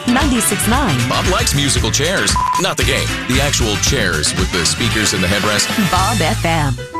96.9. Bob likes musical chairs. Not the game. The actual chairs with the speakers and the headrest. Bob FM.